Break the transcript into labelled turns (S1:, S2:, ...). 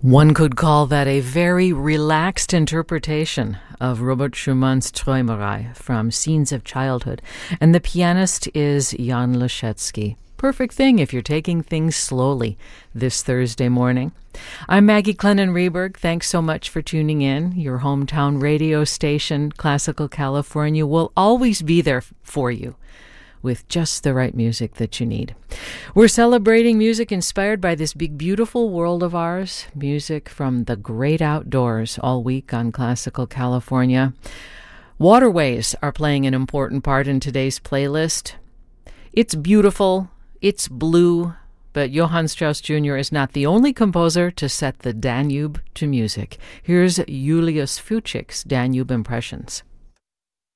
S1: One could call that a very relaxed interpretation of Robert Schumann's Träumerei from Scenes of Childhood. And the pianist is Jan Leschetski. Perfect thing if you're taking things slowly this Thursday morning. I'm Maggie Clennon-Reberg. Thanks so much for tuning in. Your hometown radio station, Classical California, will always be there for you with just the right music that you need. We're celebrating music inspired by this big, beautiful world of ours, music from the great outdoors all week on Classical California. Waterways are playing an important part in today's playlist. It's beautiful, it's blue, but Johann Strauss Jr. is not the only composer to set the Danube to music. Here's Julius Fučík's Danube Impressions.